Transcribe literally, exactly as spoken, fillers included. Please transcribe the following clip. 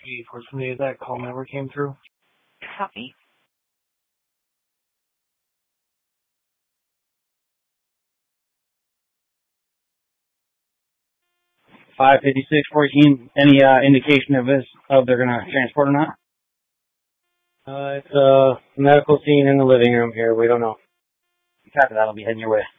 Fortunately, that call never came through. Copy. five fifty-six fourteen, any uh, indication of this, of they're going to transport or not? Uh, it's a medical scene in the living room here. We don't know. Copy, that'll be heading your way.